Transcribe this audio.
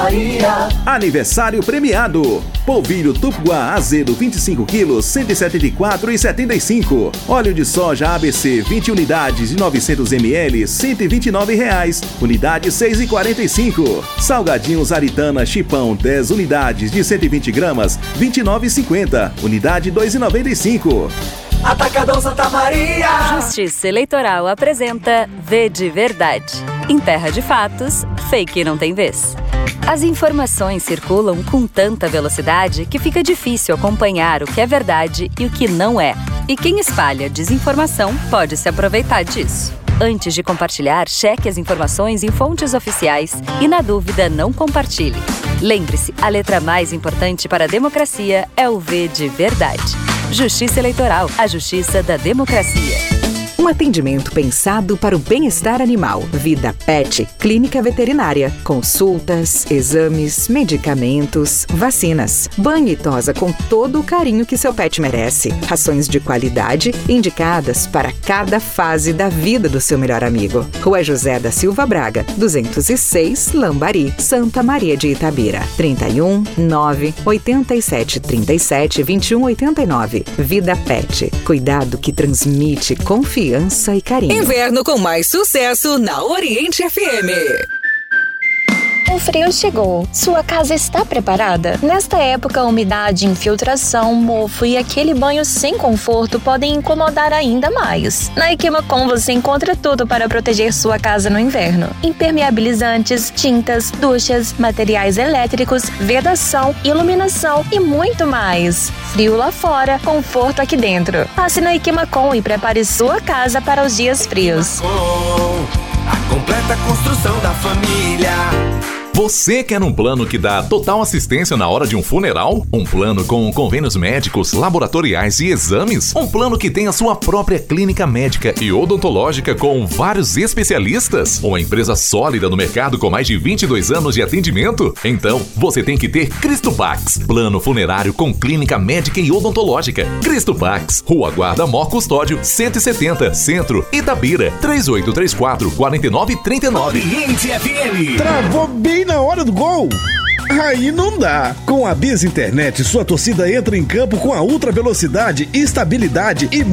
Maria. Aniversário premiado. Polvilho Tupuá azedo 25 quilos, 174,75. Óleo de soja ABC 20 unidades de 900 ml, R$ 129,00. Unidade 6,45. Salgadinhos Aritana Chipão 10 unidades de 120 gramas, R$ 29,50. Unidade 2,95. Atacadão Santa Maria. Justiça Eleitoral apresenta V de Verdade. Em terra de fatos, fake não tem vez. As informações circulam com tanta velocidade que fica difícil acompanhar o que é verdade e o que não é. E quem espalha desinformação pode se aproveitar disso. Antes de compartilhar, cheque as informações em fontes oficiais e, na dúvida, não compartilhe. Lembre-se, a letra mais importante para a democracia é o V de Verdade. Justiça Eleitoral, a justiça da democracia. Um atendimento pensado para o bem-estar animal. Vida Pet, clínica veterinária. Consultas, exames, medicamentos, vacinas. Banho e tosa com todo o carinho que seu pet merece. Rações de qualidade indicadas para cada fase da vida do seu melhor amigo. Rua José da Silva Braga, 206, Lambari, Santa Maria de Itabira. 31 9 87 37 21 89. Vida Pet, cuidado que transmite confiança e carinho. Inverno com mais sucesso na Oriente FM. O frio chegou. Sua casa está preparada? Nesta época, a umidade, infiltração, mofo e aquele banho sem conforto podem incomodar ainda mais. Na Equimacom você encontra tudo para proteger sua casa no inverno. Impermeabilizantes, tintas, duchas, materiais elétricos, vedação, iluminação e muito mais. Frio lá fora, conforto aqui dentro. Passe na Equimacom e prepare sua casa para os dias frios. A completa construção da família. Você quer um plano que dá total assistência na hora de um funeral? Um plano com convênios médicos, laboratoriais e exames? Um plano que tem a sua própria clínica médica e odontológica com vários especialistas? Uma empresa sólida no mercado com mais de 22 anos de atendimento? Então, você tem que ter Cristopax, plano funerário com clínica médica e odontológica. Cristopax, Rua Guarda Mor Custódio, 170, Centro, Itabira, 3834-4939. Oriente FM. Travou bem na hora do gol. Aí não dá. Com a Biz Internet, sua torcida entra em campo com a ultra velocidade, estabilidade e